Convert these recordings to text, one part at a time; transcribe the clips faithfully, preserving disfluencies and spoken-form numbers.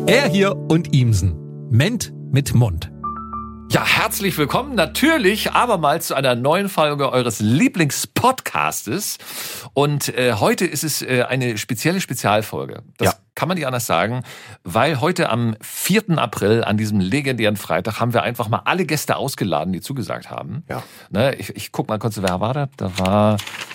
Er hier und Ihmsen. Ment mit Mund. Ja, herzlich willkommen natürlich abermals zu einer neuen Folge eures Lieblingspodcastes. Und äh, heute ist es äh, eine spezielle Spezialfolge. Das ja. kann man nicht anders sagen, weil heute am vierten April, an diesem legendären Freitag, haben wir einfach mal alle Gäste ausgeladen, die zugesagt haben. Ja. Ne, ich, ich guck mal kurz, wer war da? Da war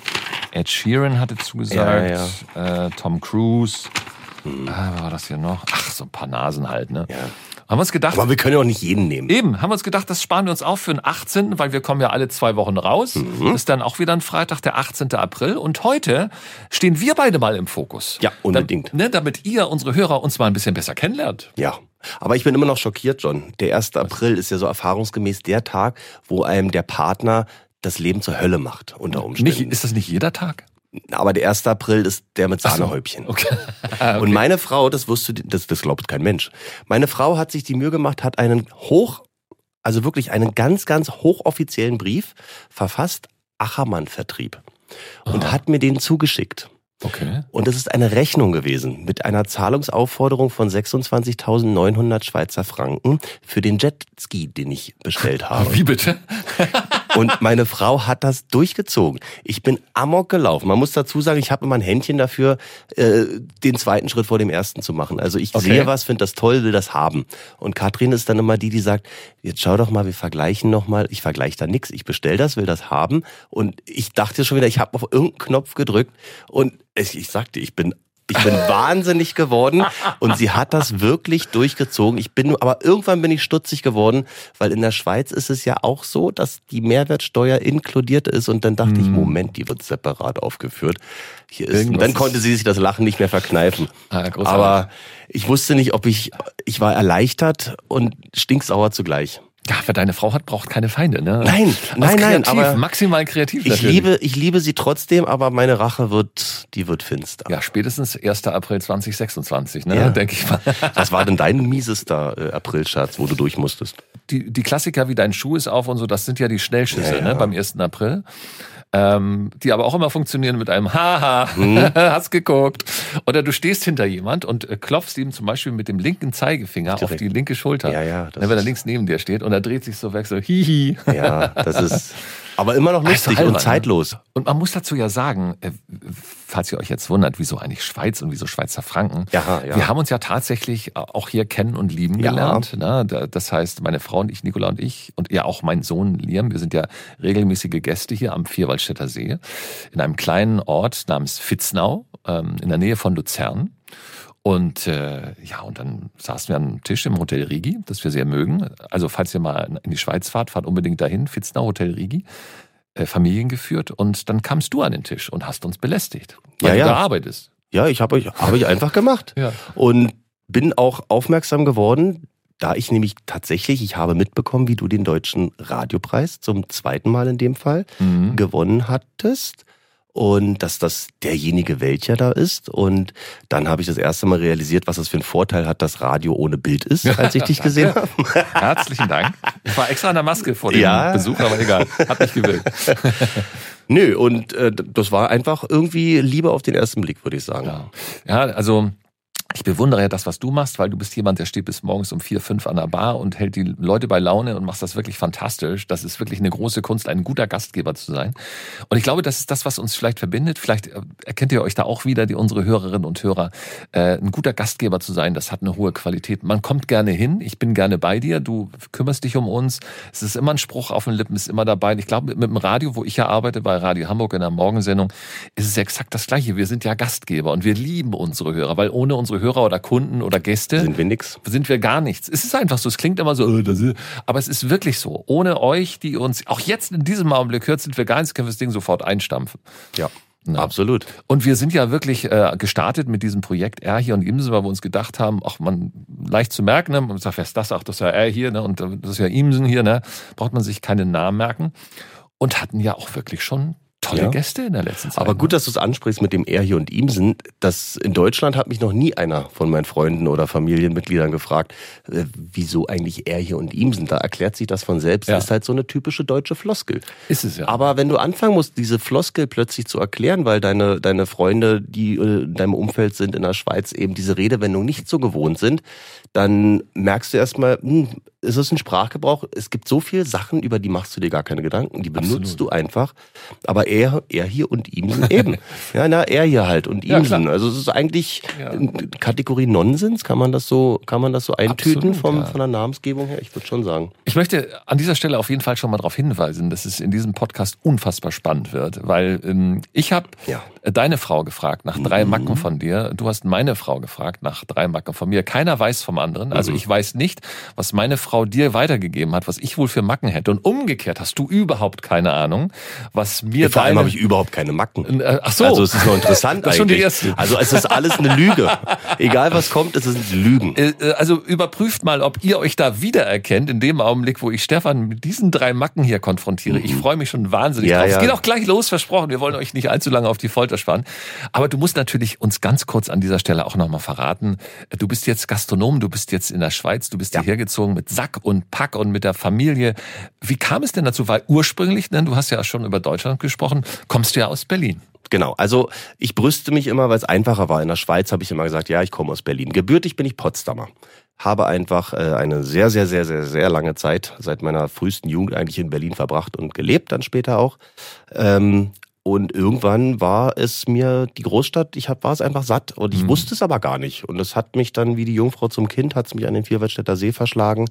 Ed Sheeran hatte zugesagt, ja, ja. Äh, Tom Cruise. Hm. Ah, wer war das hier noch? Ach, so ein paar Nasen halt, ne? Ja. Haben wir uns gedacht, aber wir können ja auch nicht jeden nehmen. Eben, haben wir uns gedacht, das sparen wir uns auf für den achtzehnten, weil wir kommen ja alle zwei Wochen raus. Mhm. Das ist dann auch wieder ein Freitag, der achtzehnten April. Und heute stehen wir beide mal im Fokus. Ja, unbedingt. Da, ne, damit ihr, unsere Hörer, uns mal ein bisschen besser kennenlernt. Ja, aber ich bin immer noch schockiert, John. Der erste April ist ja so erfahrungsgemäß der Tag, wo einem der Partner das Leben zur Hölle macht, unter Umständen. Nicht, ist das nicht jeder Tag? Aber der erste April ist der mit Sahnehäubchen. So, okay. okay. Und meine Frau, das wusste, das, das glaubt kein Mensch. Meine Frau hat sich die Mühe gemacht, hat einen hoch, also wirklich einen ganz, ganz hochoffiziellen Brief verfasst, Achermann-Vertrieb. Und Aha. hat mir den zugeschickt. Okay. Und das ist eine Rechnung gewesen mit einer Zahlungsaufforderung von sechsundzwanzigtausendneunhundert Schweizer Franken für den Jetski, den ich bestellt habe. Wie bitte? Und meine Frau hat das durchgezogen. Ich bin amok gelaufen. Man muss dazu sagen, ich habe immer ein Händchen dafür, äh, den zweiten Schritt vor dem ersten zu machen. Also ich okay. sehe was, finde das toll, will das haben. Und Katrin ist dann immer die, die sagt, jetzt schau doch mal, wir vergleichen noch mal. Ich vergleiche da nichts. Ich bestell das, will das haben. Und ich dachte schon wieder, ich habe auf irgendeinen Knopf gedrückt. Und ich, ich sagte, ich bin Ich bin wahnsinnig geworden und sie hat das wirklich durchgezogen. Ich bin, aber irgendwann bin ich stutzig geworden, weil in der Schweiz ist es ja auch so, dass die Mehrwertsteuer inkludiert ist und dann dachte mm. ich, Moment, die wird separat aufgeführt. Hier ist, und dann konnte sie sich das Lachen nicht mehr verkneifen. Ah, aber ich wusste nicht, ob ich, ich war erleichtert und stinksauer zugleich. Ja, wer deine Frau hat, braucht keine Feinde, ne? Nein, nein, nein, aber maximal kreativ. Ich natürlich. liebe, ich liebe sie trotzdem, aber meine Rache wird, die wird finster. Ja, spätestens erster April zweitausendsechsundzwanzig, ne? Ja. Denke ich mal. Was war denn dein miesester äh, Aprilscherz, wo du durch musstest? Die, die Klassiker wie dein Schuh ist auf und so, das sind ja die Schnellschüsse, ja, ja. ne? Beim ersten April. Ähm, die aber auch immer funktionieren mit einem Haha, hm. hast geguckt. Oder du stehst hinter jemand und äh, klopfst ihm zum Beispiel mit dem linken Zeigefinger Direkt. auf die linke Schulter. Ja, ja. Das wenn er links neben dir steht und er dreht sich so weg, so hihi. Ja, das ist aber immer noch lustig also, und zeitlos. Und man muss dazu ja sagen, äh, falls ihr euch jetzt wundert, wieso eigentlich Schweiz und wieso Schweizer Franken. Ja, ja. Wir haben uns ja tatsächlich auch hier kennen und lieben ja. gelernt. Ne? Das heißt, meine Frau und ich, Nicola und ich und ja auch mein Sohn Liam, wir sind ja regelmäßige Gäste hier am Vierwaldstätter See in einem kleinen Ort namens Vitznau ähm, in der Nähe von Luzern. Und äh, ja, und dann saßen wir am Tisch im Hotel Rigi, das wir sehr mögen. Also falls ihr mal in die Schweiz fahrt, fahrt unbedingt dahin, Vitznau, Hotel Rigi, äh, familiengeführt. Und dann kamst du an den Tisch und hast uns belästigt, weil ja, du ja. da arbeitest. Ja, ich habe hab ich einfach gemacht. Ja. Und bin auch aufmerksam geworden, da ich nämlich tatsächlich, ich habe mitbekommen, wie du den Deutschen Radiopreis zum zweiten Mal in dem Fall mhm. gewonnen hattest. Und dass das derjenige welcher da ist. Und dann habe ich das erste Mal realisiert, was das für einen Vorteil hat, dass Radio ohne Bild ist, als ich dich gesehen habe. Herzlichen Dank. Ich war extra in der Maske vor dem ja. Besuch, aber egal, hat mich gewirkt. Nö, und äh, das war einfach irgendwie Liebe auf den ersten Blick, würde ich sagen. Ja, ja also ich bewundere ja das, was du machst, weil du bist jemand, der steht bis morgens um vier, fünf an der Bar und hält die Leute bei Laune und machst das wirklich fantastisch. Das ist wirklich eine große Kunst, ein guter Gastgeber zu sein. Und ich glaube, das ist das, was uns vielleicht verbindet. Vielleicht erkennt ihr euch da auch wieder, die unsere Hörerinnen und Hörer. Äh, ein guter Gastgeber zu sein, das hat eine hohe Qualität. Man kommt gerne hin, ich bin gerne bei dir, du kümmerst dich um uns. Es ist immer ein Spruch auf den Lippen, ist immer dabei. Und ich glaube, mit dem Radio, wo ich ja arbeite, bei Radio Hamburg in der Morgensendung, ist es exakt das Gleiche. Wir sind ja Gastgeber und wir lieben unsere Hörer, weil ohne unsere Hörer oder Kunden oder Gäste sind wir nix. Sind wir gar nichts. Es ist einfach so, es klingt immer so, äh, das ist, aber es ist wirklich so. Ohne euch, die uns auch jetzt in diesem Augenblick hört, sind wir gar nichts, können wir das Ding sofort einstampfen. Ja. Ja. Absolut. Und wir sind ja wirklich äh, gestartet mit diesem Projekt Er hier und Ihmsen, weil wir uns gedacht haben, ach man, leicht zu merken, ne? Man sagt, wer ist das? Ach, das ist ja Er hier, ne? Und das ist ja Ihmsen hier, ne? Braucht man sich keinen Namen merken. Und hatten ja auch wirklich schon tolle ja. Gäste in der letzten Zeit. Aber gut, dass du es ansprichst mit dem Er hier und ihm sind. Das in Deutschland hat mich noch nie einer von meinen Freunden oder Familienmitgliedern gefragt, äh, wieso eigentlich Er hier und ihm sind. Da erklärt sich das von selbst. Ja. Ist halt so eine typische deutsche Floskel. Ist es ja. Aber wenn du anfangen musst, diese Floskel plötzlich zu erklären, weil deine, deine Freunde, die in deinem Umfeld sind in der Schweiz, eben diese Redewendung nicht so gewohnt sind, dann merkst du erstmal, hm, es ist ein Sprachgebrauch. Es gibt so viele Sachen, über die machst du dir gar keine Gedanken. Die benutzt Absolut. du einfach. Aber er, er hier und ihm sind eben. Ja, na, er hier halt und ihm ja, sind. Also es ist eigentlich ja. Kategorie Nonsens. Kann man das so, kann man das so eintüten Absolut, vom, ja. von der Namensgebung her? Ich würde schon sagen. Ich möchte an dieser Stelle auf jeden Fall schon mal darauf hinweisen, dass es in diesem Podcast unfassbar spannend wird, weil ähm, ich habe ja. deine Frau gefragt nach drei mhm. Macken von dir. Du hast meine Frau gefragt nach drei Macken von mir. Keiner weiß vom anderen. Also mhm. ich weiß nicht, was meine Frau dir weitergegeben hat, was ich wohl für Macken hätte. Und umgekehrt hast du überhaupt keine Ahnung, was mir Vor deine... allem habe ich überhaupt keine Macken. Äh, ach so. Also es ist noch interessant das eigentlich. Schon die erste. Also es ist alles eine Lüge. Egal was kommt, es sind Lügen. Äh, also überprüft mal, ob ihr euch da wiedererkennt, in dem Augenblick, wo ich Stefan mit diesen drei Macken hier konfrontiere. Mhm. Ich freue mich schon wahnsinnig ja, drauf. Ja. Es geht auch gleich los, versprochen. Wir wollen euch nicht allzu lange auf die Folter spannen. Aber du musst natürlich uns ganz kurz an dieser Stelle auch nochmal verraten. Du bist jetzt Gastronom, du bist jetzt in der Schweiz, du bist ja. hierher gezogen mit Sack und Pack und mit der Familie. Wie kam es denn dazu? Weil ursprünglich, denn du hast ja schon über Deutschland gesprochen, kommst du ja aus Berlin. Genau, also ich brüste mich immer, weil es einfacher war. In der Schweiz habe ich immer gesagt, ja, ich komme aus Berlin. Gebürtig bin ich Potsdamer. Habe einfach äh, eine sehr, sehr, sehr, sehr, sehr lange Zeit, seit meiner frühesten Jugend eigentlich in Berlin verbracht und gelebt, dann später auch. Ähm, Und irgendwann war es mir die Großstadt, ich hab, war es einfach satt und ich mhm. wusste es aber gar nicht. Und es hat mich dann wie die Jungfrau zum Kind, hat es mich an den Vierwaldstätter See verschlagen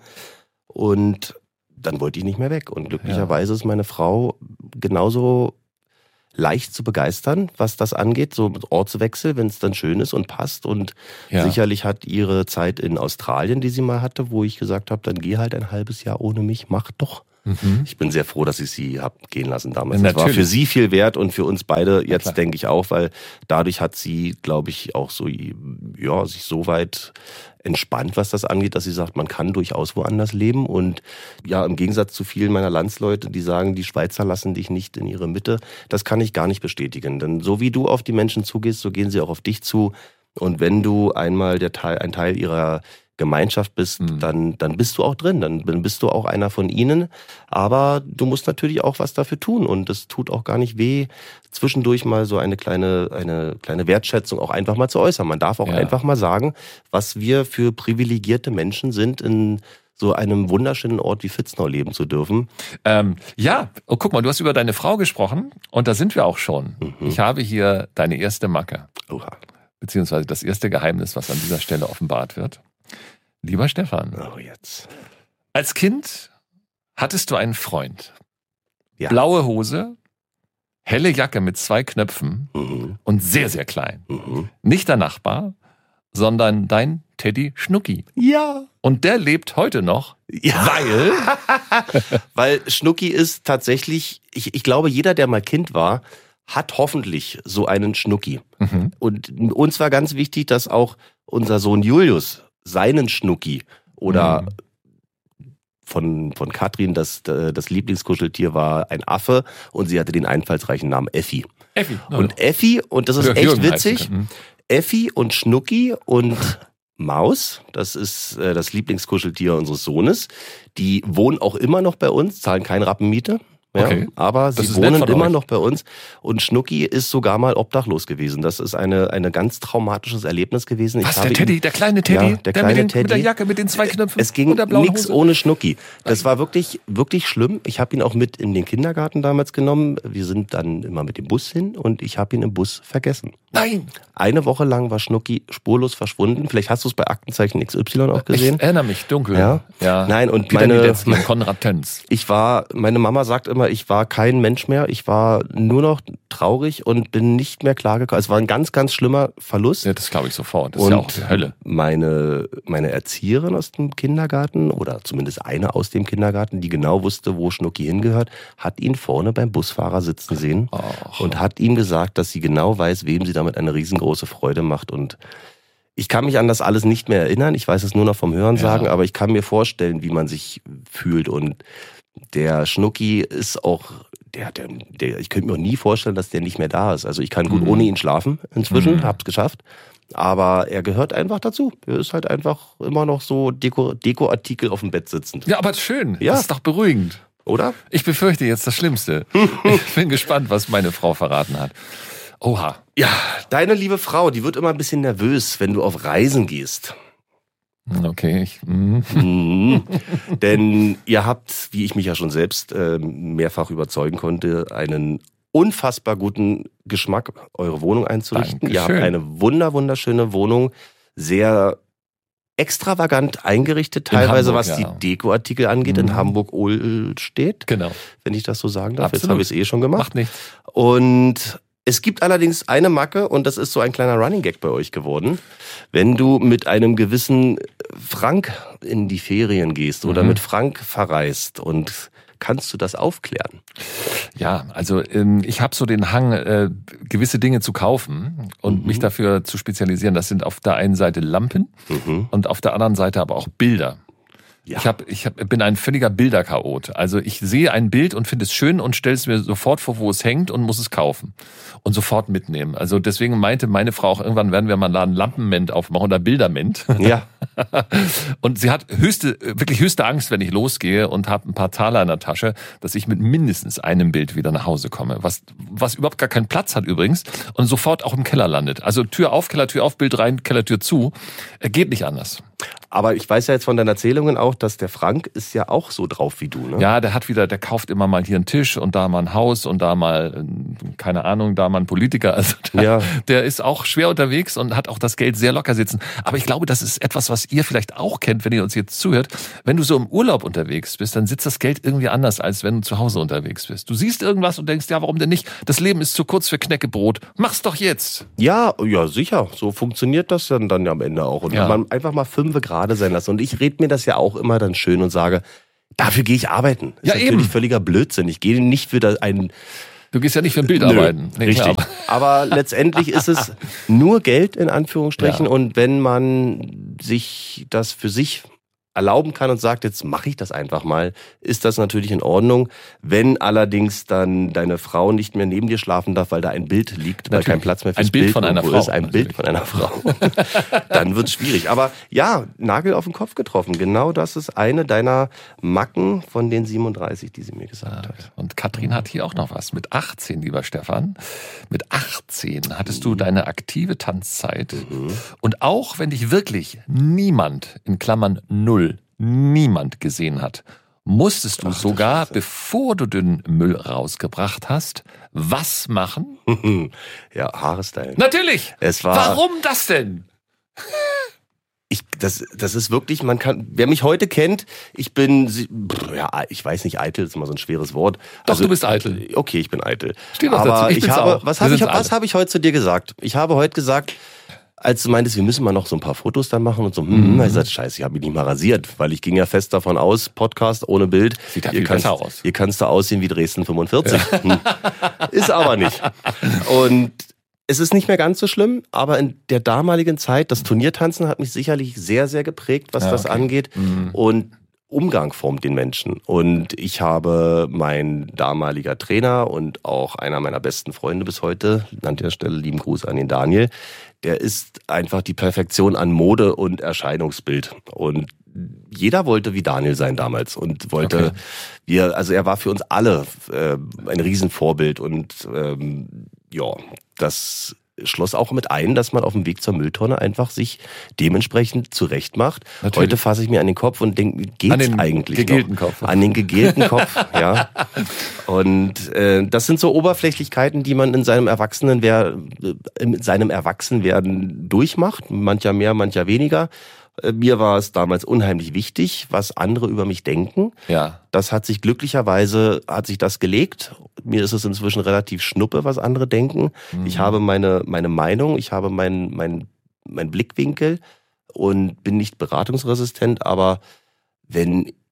und dann wollte ich nicht mehr weg. Und glücklicherweise ja. ist meine Frau genauso leicht zu begeistern, was das angeht, so mit Ortswechsel, wenn es dann schön ist und passt. Und ja. sicherlich hat ihre Zeit in Australien, die sie mal hatte, wo ich gesagt habe, dann geh halt ein halbes Jahr ohne mich, mach doch. Mhm. Ich bin sehr froh, dass ich sie hab gehen lassen damals. Das war für sie viel wert und für uns beide jetzt ja, denke ich auch, weil dadurch hat sie, glaube ich, auch so ja sich so weit entspannt, was das angeht, dass sie sagt, man kann durchaus woanders leben und ja, im Gegensatz zu vielen meiner Landsleute, die sagen, die Schweizer lassen dich nicht in ihre Mitte, das kann ich gar nicht bestätigen, denn so wie du auf die Menschen zugehst, so gehen sie auch auf dich zu und wenn du einmal der Teil, ein Teil ihrer Gemeinschaft bist, mhm. dann, dann bist du auch drin, dann bist du auch einer von ihnen, aber du musst natürlich auch was dafür tun und es tut auch gar nicht weh, zwischendurch mal so eine kleine, eine kleine Wertschätzung auch einfach mal zu äußern. Man darf auch ja. einfach mal sagen, was wir für privilegierte Menschen sind, in so einem wunderschönen Ort wie Vitznau leben zu dürfen. Ähm, ja, oh, guck mal, du hast über deine Frau gesprochen und da sind wir auch schon. Mhm. Ich habe hier deine erste Macke, Oha. beziehungsweise das erste Geheimnis, was an dieser Stelle offenbart wird. Lieber Stefan, oh, jetzt. als Kind hattest du einen Freund. Ja. Blaue Hose, helle Jacke mit zwei Knöpfen mhm. und sehr, sehr klein. Mhm. Nicht der Nachbar, sondern dein Teddy Schnucki. Ja. Und der lebt heute noch, ja. weil... weil Schnucki ist tatsächlich, ich, ich glaube, jeder, der mal Kind war, hat hoffentlich so einen Schnucki. Mhm. Und uns war ganz wichtig, dass auch unser Sohn Julius seinen Schnucki oder mhm. von, von Katrin, das, das Lieblingskuscheltier war ein Affe und sie hatte den einfallsreichen Namen Effi. Effi. No, und no. Effi, und das ist ja, echt witzig, Effi und Schnucki und Maus, das ist das Lieblingskuscheltier unseres Sohnes, die wohnen auch immer noch bei uns, zahlen keine Rappenmiete. Ja, okay. Aber sie wohnen immer noch bei uns und Schnucki ist sogar mal obdachlos gewesen. Das ist eine eine ganz traumatisches Erlebnis gewesen. Ich Was, der Teddy, ihn, der kleine Teddy? Ja, der, der kleine mit, den, Teddy. mit der Jacke, mit den zwei Knöpfen Es ging nichts ohne Schnucki. Das war wirklich wirklich schlimm. Ich habe ihn auch mit in den Kindergarten damals genommen. Wir sind dann immer mit dem Bus hin und ich habe ihn im Bus vergessen. Nein! Eine Woche lang war Schnucki spurlos verschwunden. Vielleicht hast du es bei Aktenzeichen X Y auch gesehen. Ich erinnere mich, dunkel. Ja. ja. Nein, und Peter meine, meine Konrad Töns. Ich war, meine Mama sagt immer, ich war kein Mensch mehr. Ich war nur noch traurig und bin nicht mehr klargekommen. Es war ein ganz, ganz schlimmer Verlust. Ja, das glaube ich sofort. Das und ist ja auch die Hölle. Meine, meine Erzieherin aus dem Kindergarten oder zumindest eine aus dem Kindergarten, die genau wusste, wo Schnucki hingehört, hat ihn vorne beim Busfahrer sitzen sehen Ach. und hat ihm gesagt, dass sie genau weiß, wem sie damit eine riesengroße Freude macht. Und ich kann mich an das alles nicht mehr erinnern. Ich weiß es nur noch vom Hörensagen, ja. aber ich kann mir vorstellen, wie man sich fühlt. Und der Schnucki ist auch der, der, der, ich könnte mir auch nie vorstellen, dass der nicht mehr da ist. Also ich kann gut Mhm. ohne ihn schlafen inzwischen, Mhm. hab's geschafft. Aber er gehört einfach dazu. Er ist halt einfach immer noch so Deko, Dekoartikel auf dem Bett sitzend. Ja, aber schön. Ja. Das ist doch beruhigend. Oder? Ich befürchte jetzt das Schlimmste. Ich bin gespannt, was meine Frau verraten hat. Oha. Ja, deine liebe Frau, die wird immer ein bisschen nervös, wenn du auf Reisen gehst. Okay. Ich, mm. Mhm. Denn ihr habt, wie ich mich ja schon selbst äh, mehrfach überzeugen konnte, einen unfassbar guten Geschmack, eure Wohnung einzurichten. Dankeschön. Ihr habt eine wunder, wunderschöne Wohnung, sehr extravagant eingerichtet, teilweise Hamburg, was ja. die Dekoartikel angeht, Mhm. in Hamburg-Ohlstedt, Genau. wenn ich das so sagen darf. Absolut. Jetzt habe ich es eh schon gemacht. Macht nichts. Und es gibt allerdings eine Macke, und das ist so ein kleiner Running Gag bei euch geworden. Wenn du mit einem gewissen Frank in die Ferien gehst oder Mhm. mit Frank verreist, und kannst du das aufklären? Ja, also ähm, ich habe so den Hang, äh, gewisse Dinge zu kaufen und Mhm. mich dafür zu spezialisieren. Das sind auf der einen Seite Lampen Mhm. und auf der anderen Seite aber auch Bilder. Ja. Ich, hab, ich hab, bin ein völliger Bilderchaot. Also ich sehe ein Bild und finde es schön und stelle es mir sofort vor, wo es hängt, und muss es kaufen und sofort mitnehmen. Also deswegen meinte meine Frau auch, irgendwann werden wir mal einen Lampenment aufmachen oder Bilderment. Ja. Und sie hat höchste, wirklich höchste Angst, wenn ich losgehe und habe ein paar Taler in der Tasche, dass ich mit mindestens einem Bild wieder nach Hause komme. Was, was überhaupt gar keinen Platz hat übrigens und sofort auch im Keller landet. Also Tür auf, Kellertür auf, Bild rein, Kellertür zu. Äh, Geht nicht anders. Aber ich weiß ja jetzt von deinen Erzählungen auch, dass der Frank ist ja auch so drauf wie du, ne? Ja, der hat wieder, der kauft immer mal hier einen Tisch und da mal ein Haus und da mal, äh, keine Ahnung, da mal ein Politiker. Also der, Ja. der ist auch schwer unterwegs und hat auch das Geld sehr locker sitzen. Aber ich glaube, das ist etwas, was ihr vielleicht auch kennt, wenn ihr uns jetzt zuhört. Wenn du so im Urlaub unterwegs bist, dann sitzt das Geld irgendwie anders, als wenn du zu Hause unterwegs bist. Du siehst irgendwas und denkst, ja, warum denn nicht? Das Leben ist zu kurz für Knäckebrot. Mach's doch jetzt. Ja, ja, sicher. So funktioniert das dann, dann ja am Ende auch. Und Ja. wenn man einfach mal fünfe gerade sein lassen. Und ich rede mir das ja auch immer dann schön und sage, dafür gehe ich arbeiten. Das Ja, ist natürlich eben. völliger Blödsinn. Ich gehe nicht für das einen. Du gehst ja nicht für ein Bild Nö, arbeiten. Nee, richtig. klar. Aber letztendlich ist es nur Geld in Anführungsstrichen. Ja. Und wenn man sich das für sich erlauben kann und sagt, jetzt mache ich das einfach mal, ist das natürlich in Ordnung. Wenn allerdings dann deine Frau nicht mehr neben dir schlafen darf, weil da ein Bild liegt, weil Natürlich. kein Platz mehr fürs Ein Bild von einer irgendwo Frau, ist, ein natürlich. Bild von einer Frau, dann wird's schwierig. Aber ja, Nagel auf den Kopf getroffen. Genau das ist eine deiner Macken von den siebenunddreißig, die sie mir gesagt hat. Und Katrin hat hier auch noch was. Mit achtzehn, lieber Stefan, mit achtzehn hattest du deine aktive Tanzzeit. Mhm. Und auch wenn dich wirklich niemand, in Klammern null, niemand gesehen hat, musstest du Ach, du sogar, Scheiße. bevor du den Müll rausgebracht hast, was machen? Ja, Haare stylen. Natürlich! Es war, Warum das denn? ich, das, das ist wirklich, man kann, wer mich heute kennt, ich bin, sie- pff, ja, ich weiß nicht, eitel ist immer so ein schweres Wort. Doch, du bist eitel. Okay, ich bin eitel. Steht auch Aber dazu. Ich ich bin's habe, auch. was Wir habe ich, sind's was alle. habe ich heute zu dir gesagt? Ich habe heute gesagt, als du meintest, wir müssen mal noch so ein paar Fotos dann machen und so, hm, mhm. ich sagte, scheiße, ich habe mich nicht mal rasiert, weil ich ging ja fest davon aus, Podcast ohne Bild. Sieht ja ihr viel kannst, besser aus. Ihr kannst da aussehen wie Dresden fünfundvierzig. Hm. Ist aber nicht. Und es ist nicht mehr ganz so schlimm, aber in der damaligen Zeit, das Turniertanzen hat mich sicherlich sehr, sehr geprägt, was Ja, das okay. angeht. Mhm. Und Umgang formt den Menschen. Und ich habe mein damaliger Trainer und auch einer meiner besten Freunde bis heute, an der Stelle lieben Gruß an den Daniel, der ist einfach die Perfektion an Mode und Erscheinungsbild. Und jeder wollte wie Daniel sein damals und wollte, Okay. wir, also er war für uns alle äh, ein Riesenvorbild und ähm, ja, das schloss auch mit ein, dass man auf dem Weg zur Mülltonne einfach sich dementsprechend zurecht macht. Natürlich. Heute fasse ich mir an den Kopf und denke, geht's An den eigentlich gegelten noch? Kopf. An den gegelten Kopf, ja. Und äh, das sind so Oberflächlichkeiten, die man in seinem Erwachsenenwer in seinem Erwachsenwerden durchmacht, mancher mehr, mancher weniger. Äh, Mir war es damals unheimlich wichtig, was andere über mich denken. Ja. Das hat sich glücklicherweise, hat sich das gelegt. Mir ist es inzwischen relativ schnuppe, was andere denken. Mhm. Ich habe meine, meine Meinung, ich habe meinen mein, mein Blickwinkel und bin nicht beratungsresistent, aber wenn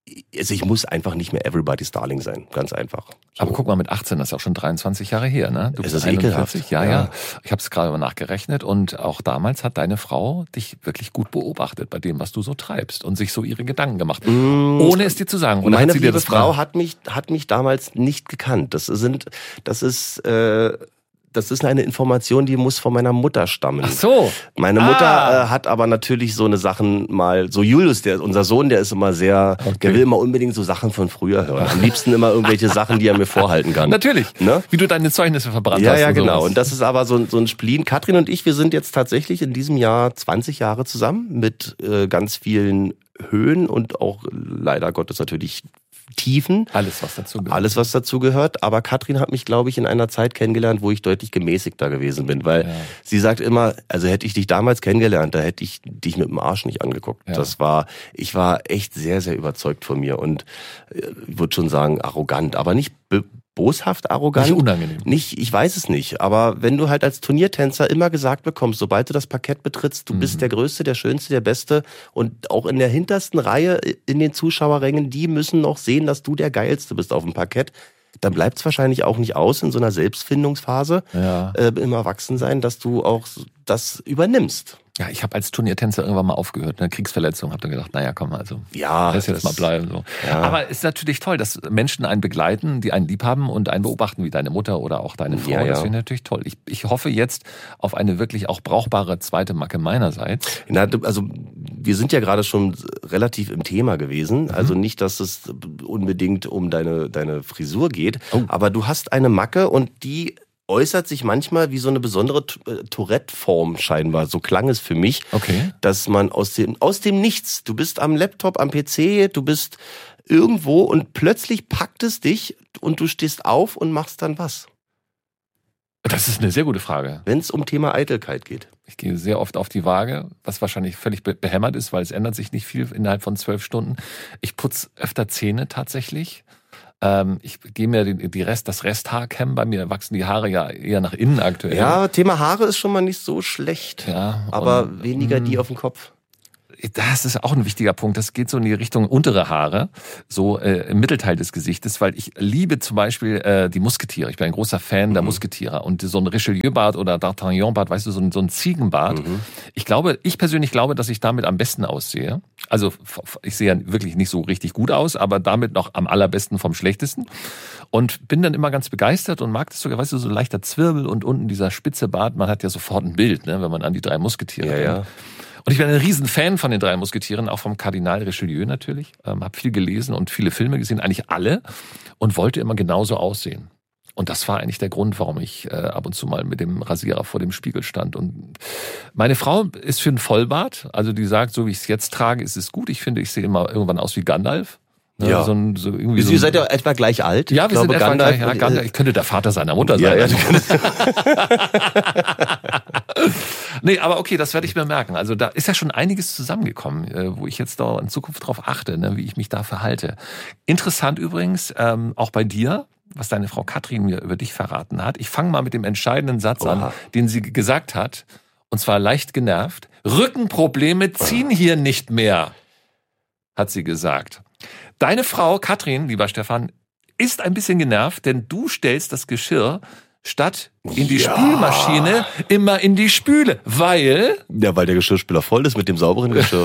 also ich muss einfach nicht mehr everybody's darling sein, ganz einfach. So. Aber guck mal, mit achtzehn, das ist auch schon dreiundzwanzig Jahre her, ne? Du bist bist einundvierzig, ja, ja, ja. Ich habe es gerade mal nachgerechnet und auch damals hat deine Frau dich wirklich gut beobachtet bei dem, was du so treibst und sich so ihre Gedanken gemacht, mmh. ohne es dir zu sagen. Oder meine hat sie liebe dir das Frau hat mich hat mich damals nicht gekannt. Das sind, das ist äh, Das ist eine Information, die muss von meiner Mutter stammen. Ach so. Meine Mutter ah. äh, hat aber natürlich so eine Sachen mal, so Julius, der unser Sohn, der ist immer sehr, okay. der will immer unbedingt so Sachen von früher hören. Am liebsten immer irgendwelche Sachen, die er mir vorhalten kann. Natürlich, ne? Wie du deine Zeugnisse verbrannt ja, hast. Ja, ja, und genau. Sowas. Und das ist aber so, so ein Spleen. Katrin und ich, wir sind jetzt tatsächlich in diesem Jahr zwanzig Jahre zusammen mit äh, ganz vielen Höhen und auch leider Gottes natürlich Tiefen. Alles, was dazu gehört. Alles, was dazu gehört. Aber Katrin hat mich, glaube ich, in einer Zeit kennengelernt, wo ich deutlich gemäßigter gewesen bin. Weil ja. sie sagt immer, also hätte ich dich damals kennengelernt, da hätte ich dich mit dem Arsch nicht angeguckt. Ja. Das war, ich war echt sehr, sehr überzeugt von mir. Und ich würde schon sagen, arrogant. Aber nicht be- boshaft arrogant. Nicht unangenehm. Nicht, ich weiß es nicht. Aber wenn du halt als Turniertänzer immer gesagt bekommst, sobald du das Parkett betrittst, du mhm. bist der Größte, der Schönste, der Beste und auch in der hintersten Reihe in den Zuschauerrängen, die müssen noch sehen, dass du der Geilste bist auf dem Parkett, dann bleibt es wahrscheinlich auch nicht aus in so einer Selbstfindungsphase ja. äh, im Erwachsensein, dass du auch das übernimmst. Ja, ich habe als Turniertänzer irgendwann mal aufgehört, eine Kriegsverletzung, habe dann gedacht, naja, komm, also ja, lass jetzt mal bleiben. So. Ja. Aber es ist natürlich toll, dass Menschen einen begleiten, die einen lieb haben und einen beobachten, wie deine Mutter oder auch deine Frau. Ja, ja. Das finde ich natürlich toll. Ich, ich hoffe jetzt auf eine wirklich auch brauchbare zweite Macke meinerseits. Na, also wir sind ja gerade schon relativ im Thema gewesen. Mhm. Also nicht, dass es unbedingt um deine, deine Frisur geht, oh. aber du hast eine Macke und die äußert sich manchmal wie so eine besondere Tourette-Form scheinbar. So klang es für mich, okay. dass man aus dem, aus dem Nichts, du bist am Laptop, am P C, du bist irgendwo und plötzlich packt es dich und du stehst auf und machst dann was. Das ist eine sehr gute Frage. Wenn es um Thema Eitelkeit geht. Ich gehe sehr oft auf die Waage, was wahrscheinlich völlig behämmert ist, weil es ändert sich nicht viel innerhalb von zwölf Stunden. Ich putze öfter Zähne tatsächlich. Ich gehe mir die Rest, das Resthaarcam, bei mir wachsen die Haare ja eher nach innen aktuell. Ja, Thema Haare ist schon mal nicht so schlecht, ja, aber und, weniger die auf dem Kopf. Das ist auch ein wichtiger Punkt. Das geht so in die Richtung untere Haare, so äh, im Mittelteil des Gesichtes, weil ich liebe zum Beispiel äh, die Musketiere. Ich bin ein großer Fan mhm. der Musketiere. Und so ein Richelieu-Bart oder D'Artagnan-Bart, weißt du, so ein, so ein Ziegenbart. Mhm. Ich glaube, ich persönlich glaube, dass ich damit am besten aussehe. Also ich sehe ja wirklich nicht so richtig gut aus, aber damit noch am allerbesten vom Schlechtesten. Und bin dann immer ganz begeistert und mag das sogar, weißt du, so ein leichter Zwirbel und unten dieser spitze Bart. Man hat ja sofort ein Bild, ne, wenn man an die drei Musketiere ja, denkt. Ja. Und ich bin ein riesen Fan von den drei Musketieren, auch vom Kardinal Richelieu natürlich. Ähm, habe viel gelesen und viele Filme gesehen, eigentlich alle. Und wollte immer genauso aussehen. Und das war eigentlich der Grund, warum ich äh, ab und zu mal mit dem Rasierer vor dem Spiegel stand. Und meine Frau ist für einen Vollbart. Also die sagt, so wie ich es jetzt trage, ist es gut. Ich finde, ich sehe immer irgendwann aus wie Gandalf. Ja. So ein, so irgendwie so Ihr seid ja etwa gleich alt. Ja, wir ich sind glaube, etwa Gandalf, gleich, ja, Gandalf. Ich könnte der Vater seiner Mutter ja, sein. Ja, Nee, aber okay, das werde ich mir merken. Also da ist ja schon einiges zusammengekommen, wo ich jetzt da in Zukunft drauf achte, ne, wie ich mich da verhalte. Interessant übrigens, ähm, auch bei dir, was deine Frau Katrin mir über dich verraten hat. Ich fange mal mit dem entscheidenden Satz Oha. an, den sie gesagt hat, und zwar leicht genervt. Rückenprobleme ziehen hier nicht mehr, hat sie gesagt. Deine Frau Katrin, lieber Stefan, ist ein bisschen genervt, denn du stellst das Geschirr statt in die ja. Spülmaschine immer in die Spüle, weil... Ja, weil der Geschirrspüler voll ist mit dem sauberen Geschirr.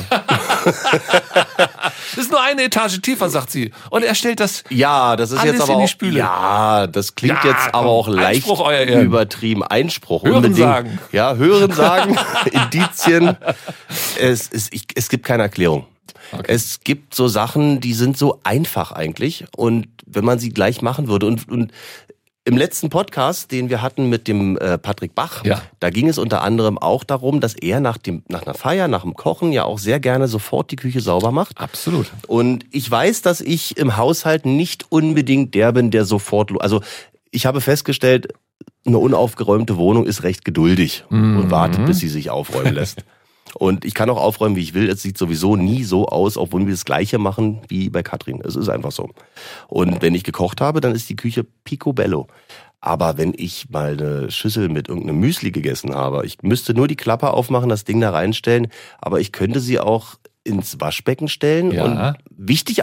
Das ist nur eine Etage tiefer, sagt sie. Und er stellt das Ja, das ist alles jetzt aber in die auch... Spüle. Ja, das klingt Ja, jetzt komm, aber auch leicht Einspruch, euer Ehren. übertrieben. Einspruch. Hören unbedingt. sagen. Ja, hören sagen, Indizien. Es, es, ich, es gibt keine Erklärung. Okay. Es gibt so Sachen, die sind so einfach eigentlich. Und wenn man sie gleich machen würde und... und im letzten Podcast, den wir hatten mit dem äh, Patrick Bach, ja. da ging es unter anderem auch darum, dass er nach dem nach einer Feier, nach dem Kochen ja auch sehr gerne sofort die Küche sauber macht. Absolut. Und ich weiß, dass ich im Haushalt nicht unbedingt der bin, der sofort... Also ich habe festgestellt, eine unaufgeräumte Wohnung ist recht geduldig mhm. und wartet, bis sie sich aufräumen lässt. Und ich kann auch aufräumen, wie ich will. Es sieht sowieso nie so aus, obwohl wir das Gleiche machen wie bei Katrin. Es ist einfach so. Und wenn ich gekocht habe, dann ist die Küche picobello. Aber wenn ich mal eine Schüssel mit irgendeinem Müsli gegessen habe, ich müsste nur die Klappe aufmachen, das Ding da reinstellen, aber ich könnte sie auch ins Waschbecken stellen. Ja. Und wichtig aber,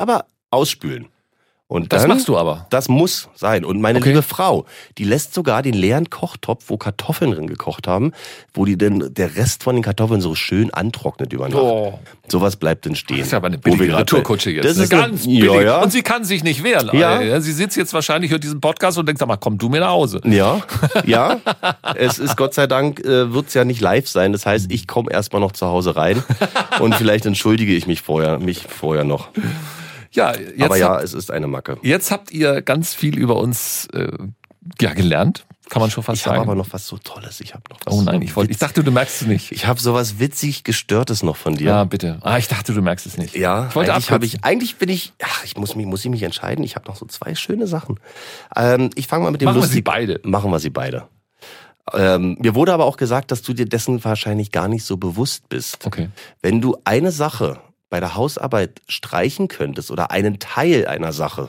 ausspülen. Und das dann, machst du aber. Das muss sein. Und meine Okay. liebe Frau, die lässt sogar den leeren Kochtopf, wo Kartoffeln drin gekocht haben, wo die denn der Rest von den Kartoffeln so schön antrocknet über Nacht. Oh. Sowas bleibt denn stehen. Das ist ja aber eine Wo wir billige gerade- Retourkutsche jetzt. Das eine ist eine- ganz billig. Ja, ja. Und sie kann sich nicht wehren. Ja. Ja. Sie sitzt jetzt wahrscheinlich hört diesen Podcast und denkt, sag mal, komm du mir nach Hause. Ja, ja. Es ist Gott sei Dank, äh, wird's ja nicht live sein. Das heißt, ich komme erstmal noch zu Hause rein und vielleicht entschuldige ich mich vorher, mich vorher noch. Ja, jetzt, Aber ja, habt, es ist eine Macke. jetzt habt ihr ganz viel über uns äh, ja, gelernt, kann man schon fast Ich habe sagen. aber noch was so Tolles. Ich habe noch was. oh nein, ich, wollte, ich dachte, du merkst es nicht. Ich habe sowas witzig Gestörtes noch von dir. Ja, bitte. Ah, ich dachte, du merkst es nicht. Ja, ich wollte eigentlich habe abkürzen. ich, eigentlich bin ich, ach, ich muss mich, muss ich mich entscheiden. Ich habe noch so zwei schöne Sachen. Ähm, ich fange mal mit dem Machen wir lustig- sie beide. Machen wir sie beide. Ähm, mir wurde aber auch gesagt, dass du dir dessen wahrscheinlich gar nicht so bewusst bist. Okay. Wenn du eine Sache bei der Hausarbeit streichen könntest oder einen Teil einer Sache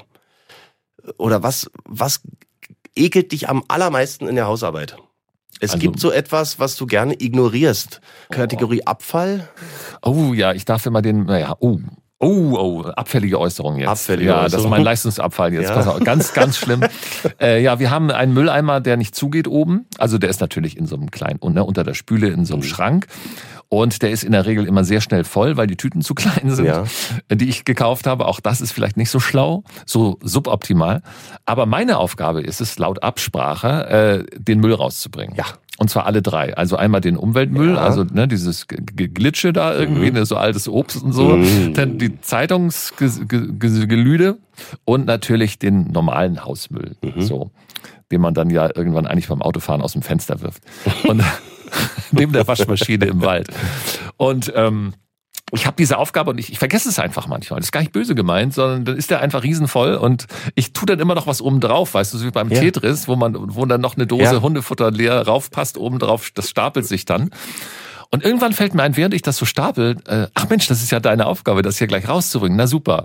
oder was, was ekelt dich am allermeisten in der Hausarbeit? Es Also- gibt so etwas, was du gerne ignorierst. Kategorie Abfall. Oh ja, ich darf immer den, naja, oh. Oh, oh, abfällige Äußerung jetzt. Abfällige ja, das ist Äußerung. mein Leistungsabfall jetzt. Ja. Pass auf, ganz, ganz schlimm. äh, ja, wir haben einen Mülleimer, der nicht zugeht oben. Also der ist natürlich in so einem kleinen, ne, unter der Spüle in so einem Schrank. Und der ist in der Regel immer sehr schnell voll, weil die Tüten zu klein sind, Ja. die ich gekauft habe. Auch das ist vielleicht nicht so schlau, so suboptimal. Aber meine Aufgabe ist es, laut Absprache, äh, den Müll rauszubringen. Ja. Und zwar alle drei. Also einmal den Umweltmüll, Ja. also ne, dieses G- G- Glitsche da irgendwie, Mhm. ne, so altes Obst und so. Mhm. Dann die Zeitungsgelüde und natürlich den normalen Hausmüll. Mhm. So, den man dann ja irgendwann eigentlich beim Autofahren aus dem Fenster wirft. Und neben der Waschmaschine im Wald. Und ähm, ich habe diese Aufgabe und ich, ich vergesse es einfach manchmal. Das ist gar nicht böse gemeint, sondern dann ist der einfach riesenvoll und ich tue dann immer noch was oben drauf, weißt du, so wie beim Ja. Tetris, wo man, wo dann noch eine Dose Ja. Hundefutter leer raufpasst, oben drauf, das stapelt sich dann. Und irgendwann fällt mir ein, während ich das so stapel, äh, ach Mensch, das ist ja deine Aufgabe, das hier gleich rauszubringen. Na super.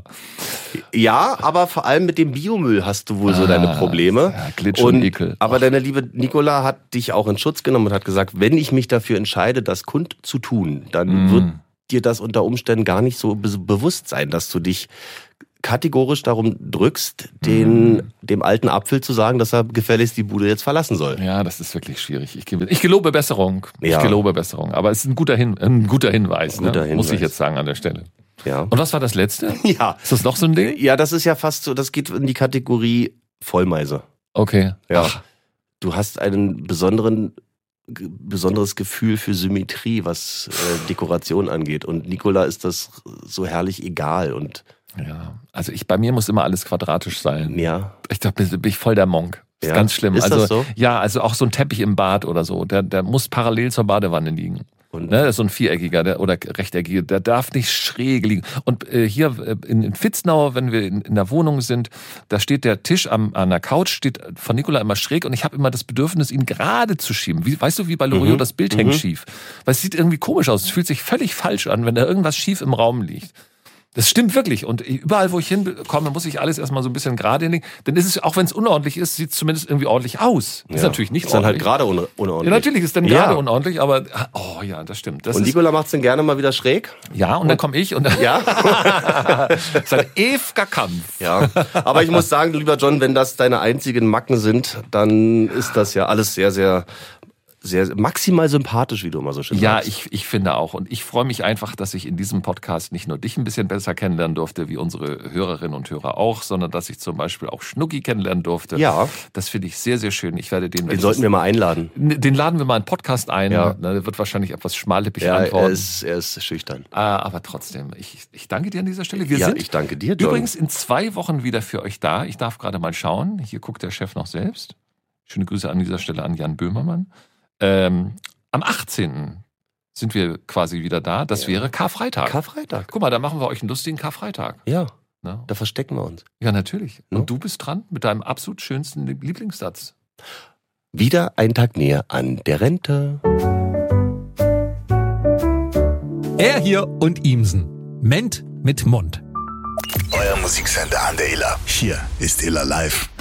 Ja, aber vor allem mit dem Biomüll hast du wohl so Ah, deine Probleme. ja, Glitsch und Ekel. Aber deine liebe Nicola hat dich auch in Schutz genommen und hat gesagt, wenn ich mich dafür entscheide, das kundzutun, dann Mm. wird dir das unter Umständen gar nicht so be- bewusst sein, dass du dich kategorisch darum drückst, den, Mm. dem alten Apfel zu sagen, dass er gefälligst die Bude jetzt verlassen soll. Ja, das ist wirklich schwierig. Ich, gebe, ich gelobe Besserung. Ja. Ich gelobe Besserung. Aber es ist ein guter, Hin, ein guter Hinweis, Guter ne? muss ich Hinweis. jetzt sagen an der Stelle. Ja. Und was war das letzte? Ja. Ist das noch so ein Ding? Ja, das ist ja fast so, das geht in die Kategorie Vollmeise. Okay. Ja. Ach, Du hast einen besonderen g- besonderes Gefühl für Symmetrie, was äh, Dekoration angeht. Und Nicola ist das so herrlich egal. Und ja. Also ich, bei mir muss immer alles quadratisch sein. ja, Ich glaube, bin ich voll der Monk. Das ist Ja? ganz schlimm. Ist also, das so? Ja, also auch so ein Teppich im Bad oder so, der, der muss parallel zur Badewanne liegen. und Ne, das ist so ein viereckiger der, oder rechteckiger, der darf nicht schräg liegen. Und äh, hier äh, in, in Vitznau, wenn wir in, in der Wohnung sind, da steht der Tisch am, an der Couch, steht von Nicola immer schräg und ich habe immer das Bedürfnis, ihn gerade zu schieben. Wie, weißt du, wie bei Loriot, Mhm. das Bild Mhm. hängt schief. Weil es sieht irgendwie komisch aus, es fühlt sich völlig falsch an, wenn da irgendwas schief im Raum liegt. Das stimmt wirklich. Und überall, wo ich hinkomme, muss ich alles erstmal so ein bisschen gerade hinlegen. Denn ist es, auch wenn es unordentlich ist, sieht es zumindest irgendwie ordentlich aus. Ist ja, natürlich nicht ist dann halt ordentlich. gerade un unordentlich. Ja, natürlich ist dann Ja. gerade unordentlich, aber oh ja, das stimmt. Das Und ist, Nicola macht's dann gerne mal wieder schräg. ja, und dann komme ich und dann Ja, ist ein ewiger Kampf. ja. Aber ich muss sagen, lieber John, wenn das deine einzigen Macken sind, dann ist das ja alles sehr, sehr, sehr maximal sympathisch, wie du immer so schön Ja, sagst. ich, ich finde auch. Und ich freue mich einfach, dass ich in diesem Podcast nicht nur dich ein bisschen besser kennenlernen durfte, wie unsere Hörerinnen und Hörer auch, sondern dass ich zum Beispiel auch Schnucki kennenlernen durfte. Ja. Das finde ich sehr, sehr schön. Ich werde den, Den sollten wir mal einladen. den laden wir mal in einen Podcast ein. Ja. Der wird wahrscheinlich etwas schmallippig Ja, er antworten. ist, er ist schüchtern. Ah, aber trotzdem, ich, ich danke dir an dieser Stelle. Wir Ja, sind ich danke dir, John. übrigens in zwei Wochen wieder für euch da. Ich darf gerade mal schauen. Hier guckt der Chef noch selbst. Schöne Grüße an dieser Stelle an Jan Böhmermann. Ähm, am achtzehnten sind wir quasi wieder da. Das Ja. wäre Karfreitag. Karfreitag. Guck mal, da machen wir euch einen lustigen Karfreitag. Ja, Ne? da verstecken wir uns. Ja, natürlich. Ne? Und du bist dran mit deinem absolut schönsten Lieblingssatz. Wieder ein Tag näher an der Rente. Er hier und Imsen. Ment mit Mund. Euer Musiksender an der Iller. Hier ist Iller Live.